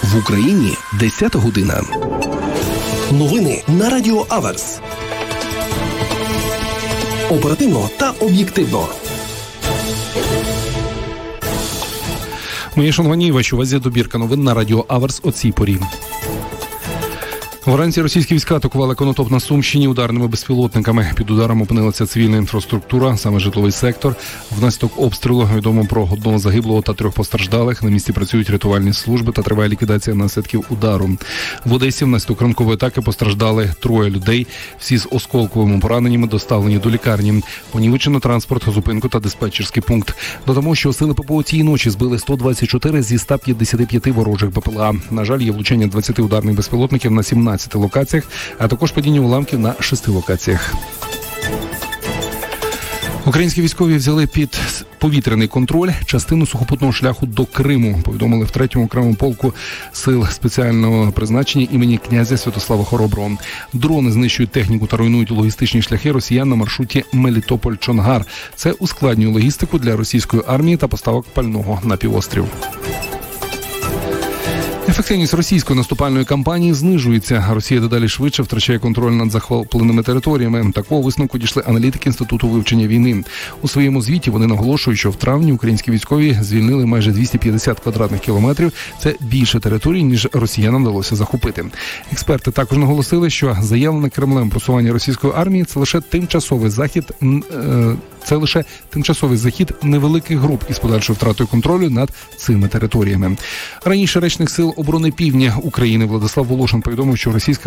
В Україні 10 година. Новини на Радіо Аверс. Оперативно та об'єктивно. Мої шановні, вашій увазі добірка новин на Радіо Аверс о цій порі. Вранці російські війська атакували Конотоп на Сумщині ударними безпілотниками. Під ударом опинилася цивільна інфраструктура, саме житловий сектор. Внаслідок обстрілу відомо про одного загиблого та 3 постраждалих. На місці працюють рятувальні служби та триває ліквідація наслідків удару. В Одесі внаслідок ранкової атаки постраждали 3 людей. Всі з осколковими пораненнями доставлені до лікарні. Понівечено транспорт, зупинку та диспетчерський пункт. Додамо, що сили ППО цієї ночі збили 124 зі 155 ворожих БПЛА. На жаль, є влучання 20 ударних безпілотників на 17 локаціях, а також падіння уламків на 6 локаціях. Українські військові взяли під повітряний контроль частину сухопутного шляху до Криму, повідомили в 3-му окремому полку сил спеціального призначення імені князя Святослава Хороброго. Дрони знищують техніку та руйнують логістичні шляхи росіян на маршруті Мелітополь-Чонгар. Це ускладнює логістику для російської армії та поставок пального на півострів. Ефективність російської наступальної кампанії знижується. Росія дедалі швидше втрачає контроль над захопленими територіями. Такого висновку дійшли аналітики Інституту вивчення війни. У своєму звіті вони наголошують, що в травні українські військові звільнили майже 250 квадратних кілометрів. Це більше територій, ніж росіянам вдалося захопити. Експерти також наголосили, що заявлене Кремлем просування російської армії – це лише тимчасовий захід невеликих груп із подальшою втратою контролю над цими територіями. Раніше речник сил оборони Півдня України Владислав Волошин повідомив, що російська